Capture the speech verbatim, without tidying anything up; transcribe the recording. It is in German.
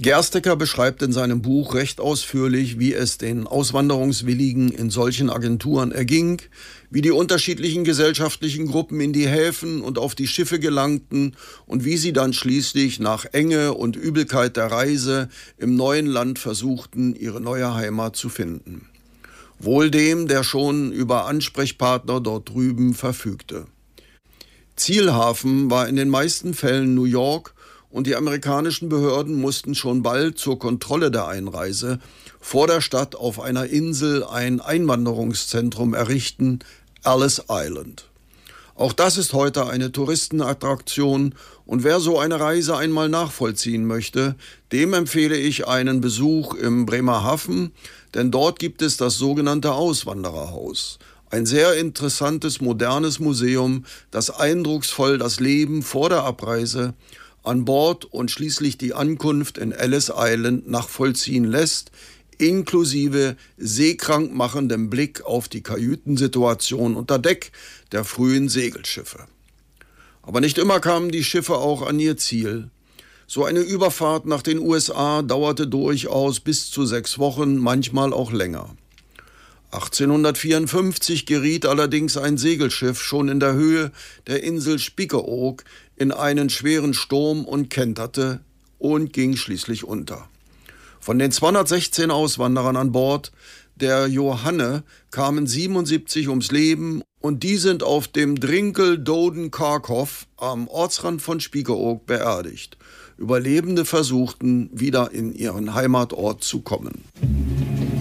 Gerstecker beschreibt in seinem Buch recht ausführlich, wie es den Auswanderungswilligen in solchen Agenturen erging, wie die unterschiedlichen gesellschaftlichen Gruppen in die Häfen und auf die Schiffe gelangten und wie sie dann schließlich nach Enge und Übelkeit der Reise im neuen Land versuchten, ihre neue Heimat zu finden. Wohl dem, der schon über Ansprechpartner dort drüben verfügte. Zielhafen war in den meisten Fällen New York, und die amerikanischen Behörden mussten schon bald zur Kontrolle der Einreise vor der Stadt auf einer Insel ein Einwanderungszentrum errichten, Ellis Island. Auch das ist heute eine Touristenattraktion, und wer so eine Reise einmal nachvollziehen möchte, dem empfehle ich einen Besuch im Bremerhaven, denn dort gibt es das sogenannte Auswandererhaus. Ein sehr interessantes, modernes Museum, das eindrucksvoll das Leben vor der Abreise an Bord und schließlich die Ankunft in Ellis Island nachvollziehen lässt, inklusive seekrank machendem Blick auf die Kajütensituation unter Deck der frühen Segelschiffe. Aber nicht immer kamen die Schiffe auch an ihr Ziel. So eine Überfahrt nach den U S A dauerte durchaus bis zu sechs Wochen, manchmal auch länger. achtzehnhundertvierundfünfzig geriet allerdings ein Segelschiff schon in der Höhe der Insel Spiekeroog in einen schweren Sturm und kenterte und ging schließlich unter. Von den zweihundertsechzehn Auswanderern an Bord der Johanne kamen siebenundsiebzig ums Leben, und die sind auf dem Drinkel Doden Karkhof am Ortsrand von Spiekeroog beerdigt. Überlebende versuchten, wieder in ihren Heimatort zu kommen.